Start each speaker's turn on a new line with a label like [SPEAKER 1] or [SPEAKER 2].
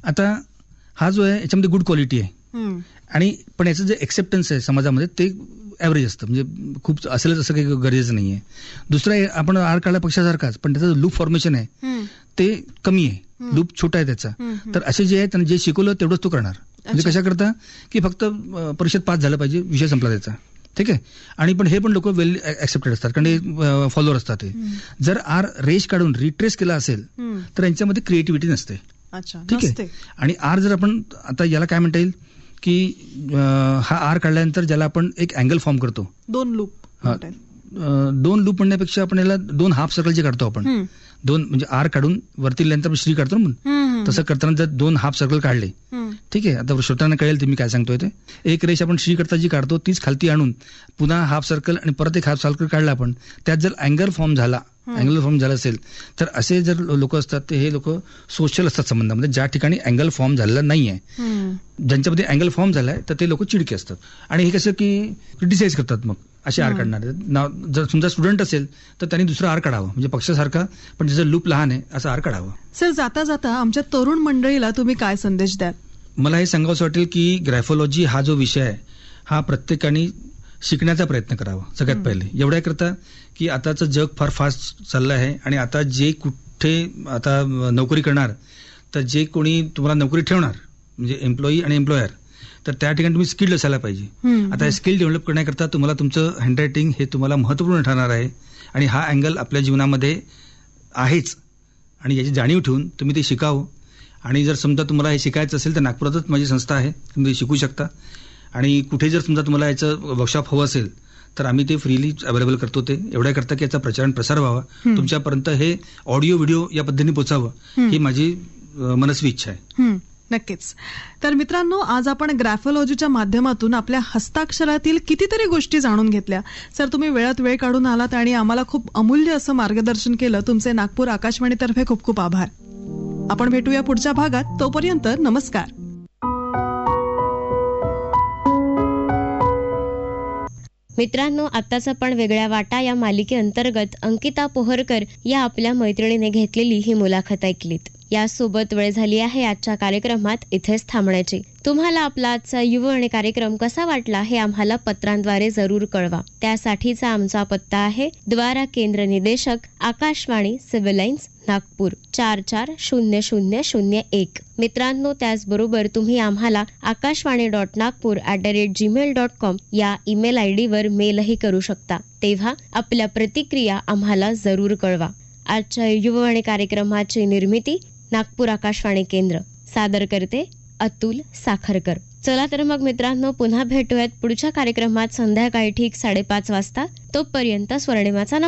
[SPEAKER 1] आता हा जो आहे याच्यामध्ये गुड क्वालिटी आहे आणि पण याचं जे एक्सेप्टन्स आहे समाजामध्ये ते ॲव्हरेज असतं, म्हणजे खूप असेलच असं काही गरजेचं नाही आहे. दुसरा आपण आर काढला पक्षासारखाच, पण त्याचं लूप फॉर्मेशन आहे ते कमी आहे, लूप छोटा आहे त्याचा. तर असे जे आहे त्यांना जे शिकवलं तेवढंच तो करणार. म्हणजे कशा करता की फक्त परीक्षेत पास झालं पाहिजे, विषय संपला त्याचा. ठीक आहे. आणि पण हे पण लोक वेल ऍक्सेप्टेड असतात कारण हे फॉलोअर असतात. ते जर आर रेश काढून रिट्रेस केला असेल तर यांच्यामध्ये क्रिएटिव्हिटी नसते. ठीक आहे. आणि आर जर आपण आता याला काय म्हणता येईल की हा आर काढल्यानंतर ज्याला आपण एक अँगल फॉर्म करतो, दोन लूप म्हणण्यापेक्षा आपण याला 2 हाफ सर्कल जे काढतो आपण, 2 म्हणजे आर काढून वरती लिहिल्यानंतर श्री काढतो ना, तसं करताना जर 2 हाफ सर्कल काढले, ठीक आहे, आता श्रोत्यांना कळेल ते मी काय सांगतोय ते. एक रेष आपण श्री करता जी काढतो तीच खालती आणून पुन्हा हाफ सर्कल आणि परत एक हाफ सर्कल काढला आपण, त्यात जर अँगल फॉर्म झाला असेल तर असे जर लोक असतात ते हे लोक सोशल असतात संबंधामध्ये, ज्या ठिकाणी अँगल फॉर्म झालेला नाहीये. ज्यांच्यामध्ये अँगल फॉर्म झालाय तर ते लोक चिडके असतात आणि हे कसं की क्रिटिसाइज करतात. मग असे आर काढणारे जर समजा स्टुडंट असेल तर त्यांनी दुसरा आर काढावा, म्हणजे पक्षासारखा पण ज्याचं लूप लहान आहे असं आर काढावं.
[SPEAKER 2] सर, जाता जाता आमच्या तरुण मंडळीला तुम्ही काय संदेश द्याल?
[SPEAKER 1] मला हे सांगावंसं वाटेल की ग्राफोलॉजी हा जो विषय आहे हा प्रत्येकाने शिकण्याचा प्रयत्न करावा. सगळ्यात पहिले एवढ्या करता की आताचं जग फार फास्ट चाललं आहे आणि आता जे कुठे आता नोकरी करणार तर जे कोणी तुम्हाला नोकरी ठेवणार म्हणजे एम्प्लॉई आणि एम्प्लॉयर, तर त्या ठिकाणी तुम्ही स्किल्ड असायला पाहिजे. आता स्किल डेव्हलप करण्याकरता तुम्हाला तुमचं हँडरायटिंग हे तुम्हाला महत्त्वपूर्ण ठरणार आहे आणि हा अँगल आपल्या जीवनामध्ये आहेच आणि याची जाणीव ठेवून तुम्ही ते शिकावं. आणि जर समजा तुम्हाला हे शिकायचं असेल तर नागपुरातच माझी संस्था आहे, तुम्ही शिकू शकता. आणि कुठे जर समजा तुम्हाला याचं वर्कशॉप हवं असेल तर आम्ही ते फ्रीली अवेलेबल करतो. ते एवढ्या करता की याचा प्रचार प्रसार व्हावा, तुमच्यापर्यंत हे ऑडिओ व्हिडिओ या पद्धतीने पोचावं ही माझी मनस्वी इच्छा आहे.
[SPEAKER 2] नक्कीच. तर मित्रांनो, आज आपण ग्राफोलॉजीच्या माध्यमातून आपल्या हस्ताक्षरातील कितीतरी गोष्टी जाणून घेतल्या. सर, तुम्ही वेळात वेळ काढून आलात आणि आम्हाला खूप अमूल्य असं मार्गदर्शन केलं. तुमचे नागपूर आकाशवाणीतर्फे खूप खूप आभार. आपण भेटूया पुढच्या भागात. तोपर्यंत नमस्कार.
[SPEAKER 3] मित्रांनो, आत्ताच आपण वेगळ्या वाटा या मालिकेअंतर्गत अंकिता पोहरकर या आपल्या मैत्रिणीने घेतलेली ही मुलाखत ऐकलीत. यासोबत वेळ झाली आहे आजच्या कार्यक्रमात इथेच थांबण्याची. तुम्हाला आपला आजचा युववाणी कार्यक्रम कसा वाटला हे आम्हाला पत्रांद्वारे जरूर कळवा. त्यासाठीचा आमचा पत्ता आहे द्वारा केंद्र निदेशक, आकाशवाणी, सिव्हिल लाईन्स, नागपूर 440001. मित्रांनो, त्याचबरोबर तुम्ही आम्हाला akashwani.nagpur@gmail.com या ईमेल आयडी वर मेलही करू शकता. तेव्हा आपल्या प्रतिक्रिया आम्हाला जरूर कळवा. आजच्या युववाणी कार्यक्रमाची निर्मिती नागपूर आकाशवाणी केंद्र, सादर करते अतुल साखरकर. चला तर मग मित्रांनो, पुन्हा भेटूयात पुढच्या कार्यक्रमात संध्याकाळी ठीक 5:30 वाजता. तोपर्यंत स्वर्णिमाचा